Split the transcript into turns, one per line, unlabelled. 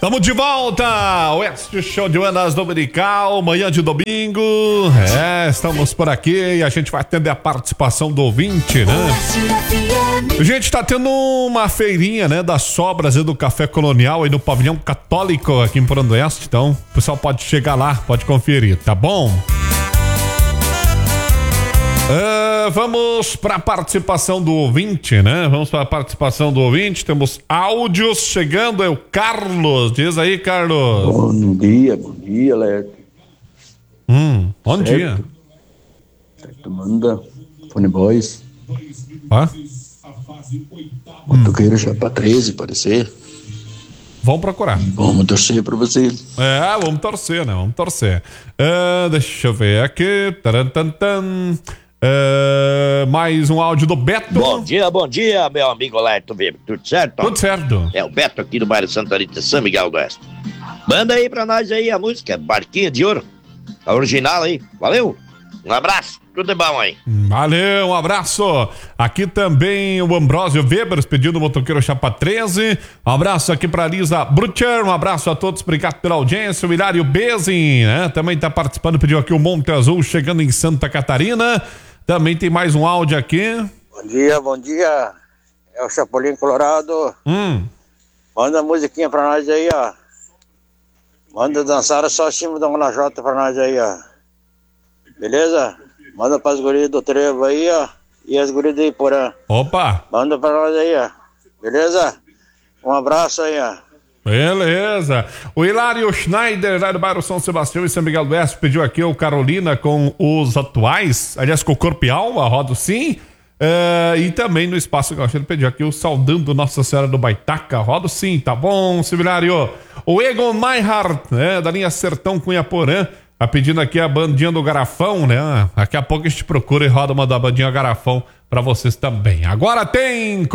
Tamo de volta, Oeste Show de Bandas Dominical, manhã de domingo. Estamos por aqui e a gente vai atender a participação do ouvinte, né? A gente tá tendo uma feirinha, né, das sobras do Café Colonial aí no Pavilhão Católico aqui em Porto Oeste, então o pessoal pode chegar lá, pode conferir, tá bom? Vamos para a participação do ouvinte, né? Vamos para a participação do ouvinte. Temos áudios chegando. É o Carlos. Diz aí, Carlos.
Bom dia, Leto.
Bom dia.
Certo, manda. Fone Boys. Motoqueiro Chapa 13, parecer.
Vamos procurar.
Vamos torcer pra você.
Vamos torcer, né? Vamos torcer. Deixa eu ver aqui. Mais um áudio do Beto.
Bom dia, meu amigo Leto Weber. Tudo certo?
Tudo certo.
É o Beto aqui do bairro Santa Rita, São Miguel do Oeste. Manda aí pra nós aí a música Barquinha de Ouro, a original aí. Valeu? Um abraço, tudo de bom aí.
Valeu, um abraço. Aqui também o Ambrósio Weber pedindo o motoqueiro Chapa 13. Um abraço aqui pra Lisa Brutcher. Um abraço a todos, obrigado pela audiência. O Hilário Bezin, né? Também tá participando, pediu aqui o Monte Azul chegando em Santa Catarina. Também tem mais um áudio aqui.
Bom dia. É o Chapolin Colorado. Manda a musiquinha pra nós aí, ó. Manda dançar só acima da Mona Jota pra nós aí, ó. Beleza? Manda pras gurias do Trevo aí, ó. E as gurias do Iporã.
Opa!
Manda pra nós aí, ó. Beleza? Um abraço aí, ó.
Beleza. O Hilário Schneider, lá do bairro São Sebastião e São Miguel do Oeste, pediu aqui o Carolina com os atuais, aliás, com o Corpial, a Rodo Sim. E também no Espaço Gaúcho, ele pediu aqui o Saudando Nossa Senhora do Baitaca, Rodo Sim, tá bom, Hilário? O Egon Meinhardt, né, da linha Sertão Cunhaporã, tá pedindo aqui a bandinha do Garrafão, né? Daqui a pouco a gente procura e roda uma da bandinha Garrafão pra vocês também. Agora tem...